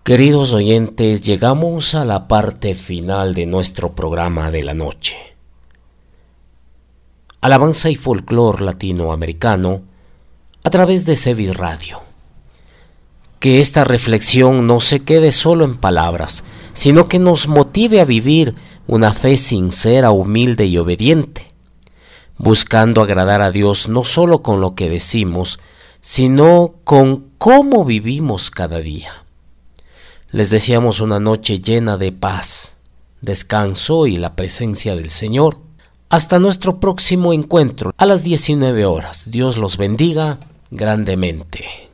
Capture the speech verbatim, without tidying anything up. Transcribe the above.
Queridos oyentes, llegamos a la parte final de nuestro programa de la noche. Alabanza y folclor latinoamericano a través de Sevis Radio. Que esta reflexión no se quede solo en palabras, sino que nos motive a vivir una fe sincera, humilde y obediente, buscando agradar a Dios no solo con lo que decimos, sino con cómo vivimos cada día. Les deseamos una noche llena de paz, descanso y la presencia del Señor. Hasta nuestro próximo encuentro a las diecinueve horas. Dios los bendiga grandemente.